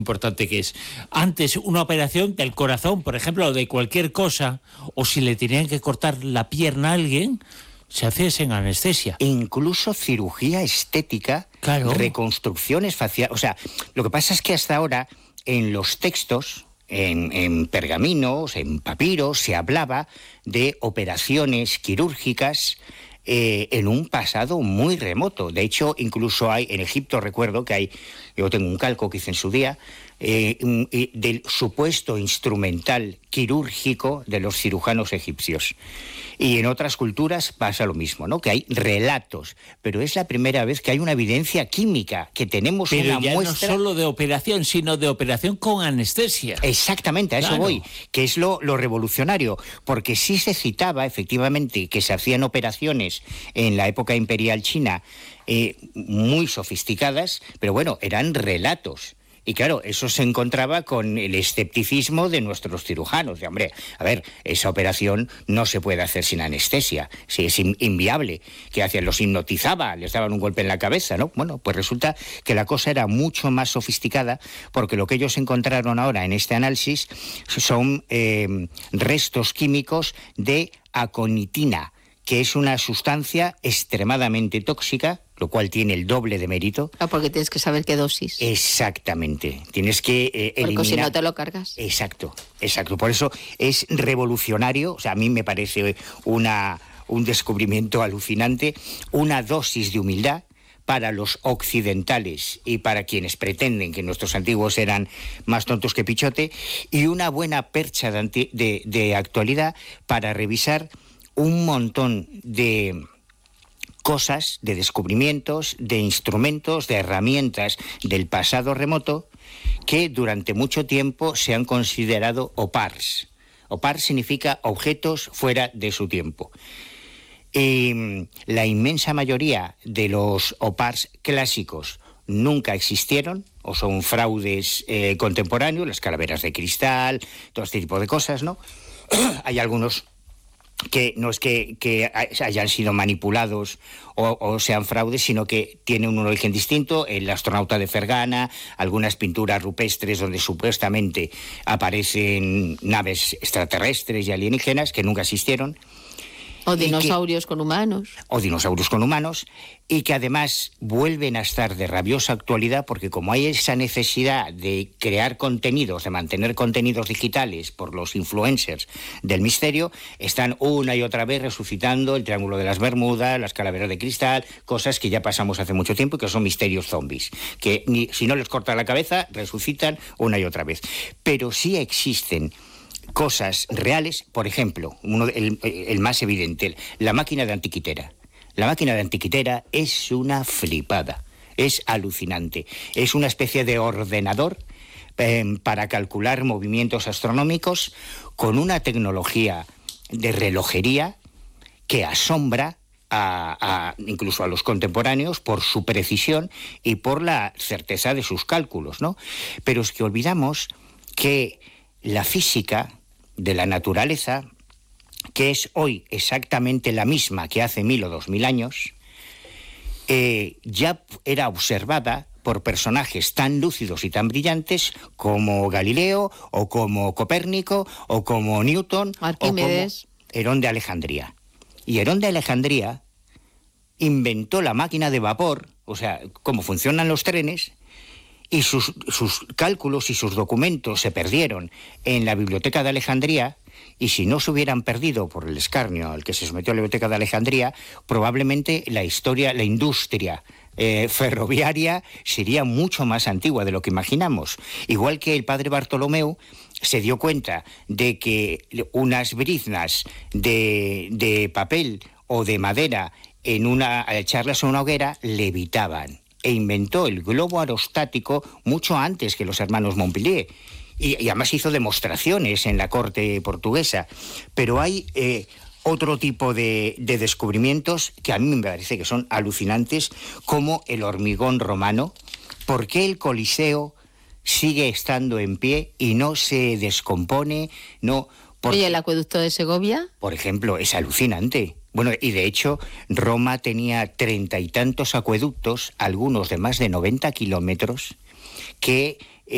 importante que es. Antes, una operación del corazón, por ejemplo, o de cualquier cosa, o si le tenían que cortar la pierna a alguien, se hace sin anestesia. Incluso cirugía estética, claro, reconstrucciones faciales. O sea, lo que pasa es que hasta ahora, en los textos, en pergaminos, en papiros, se hablaba de operaciones quirúrgicas en un pasado muy remoto. De hecho, incluso hay, en Egipto recuerdo que hay, yo tengo un calco que hice en su día, del supuesto instrumental quirúrgico de los cirujanos egipcios. Y en otras culturas pasa lo mismo, ¿no? Que hay relatos, pero es la primera vez que hay una evidencia química, que tenemos pero una ya muestra... no solo de operación, sino de operación con anestesia. Exactamente, a eso voy, que es lo revolucionario, porque sí se citaba efectivamente que se hacían operaciones en la época imperial china muy sofisticadas, pero bueno, eran relatos. Y claro, eso se encontraba con el escepticismo de nuestros cirujanos. De, hombre, a ver, esa operación no se puede hacer sin anestesia, sí, es inviable. ¿Qué hacían? Los hipnotizaba, les daban un golpe en la cabeza, ¿no? Bueno, pues resulta que la cosa era mucho más sofisticada, porque lo que ellos encontraron ahora en este análisis son restos químicos de aconitina, que es una sustancia extremadamente tóxica, lo cual tiene el doble de mérito. Ah, porque tienes que saber qué dosis. Exactamente. Tienes que eliminar... Porque si no te lo cargas. Exacto, exacto. Por eso es revolucionario, o sea, a mí me parece un descubrimiento alucinante, una dosis de humildad para los occidentales y para quienes pretenden que nuestros antiguos eran más tontos que pichote, y una buena percha de actualidad para revisar un montón de cosas, de descubrimientos, de instrumentos, de herramientas del pasado remoto que durante mucho tiempo se han considerado OPARs. OPAR significa objetos fuera de su tiempo. La inmensa mayoría de los OPARs clásicos nunca existieron o son fraudes contemporáneos, las calaveras de cristal, todo este tipo de cosas, ¿no? Hay algunos que no es que hayan sido manipulados o sean fraudes, sino que tienen un origen distinto. El astronauta de Fergana, algunas pinturas rupestres donde supuestamente aparecen naves extraterrestres y alienígenas que nunca existieron. O dinosaurios con humanos. O dinosaurios con humanos, y que además vuelven a estar de rabiosa actualidad, porque como hay esa necesidad de crear contenidos, de mantener contenidos digitales por los influencers del misterio, están una y otra vez resucitando el Triángulo de las Bermudas, las calaveras de cristal, cosas que ya pasamos hace mucho tiempo y que son misterios zombies, que si no les cortan la cabeza, resucitan una y otra vez. Pero sí existen cosas reales, por ejemplo, el más evidente, la máquina de antiquitera. La máquina de antiquitera es una flipada, es alucinante. Es una especie de ordenador para calcular movimientos astronómicos con una tecnología de relojería que asombra incluso a los contemporáneos por su precisión y por la certeza de sus cálculos, ¿no? Pero es que olvidamos que la física de la naturaleza, que es hoy exactamente la misma que hace 1000 o 2000 años, ya era observada por personajes tan lúcidos y tan brillantes como Galileo, o como Copérnico, o como Newton, Arquímedes, o como Herón de Alejandría. Y Herón de Alejandría inventó la máquina de vapor, o sea, cómo funcionan los trenes, y sus cálculos y sus documentos se perdieron en la Biblioteca de Alejandría, y si no se hubieran perdido por el escarnio al que se sometió a la Biblioteca de Alejandría, probablemente la industria ferroviaria sería mucho más antigua de lo que imaginamos. Igual que el padre Bartolomeu se dio cuenta de que unas briznas de papel o de madera al echarlas a una hoguera levitaban, e inventó el globo aerostático mucho antes que los hermanos Montpellier, y además hizo demostraciones en la corte portuguesa. Pero hay otro tipo de descubrimientos que a mí me parece que son alucinantes, como el hormigón romano. ¿Por qué el Coliseo sigue estando en pie y no se descompone? Oye, ¿el acueducto de Segovia? Por ejemplo, es alucinante. Bueno, y de hecho, Roma tenía 30 y tantos acueductos, algunos de más de 90 kilómetros, que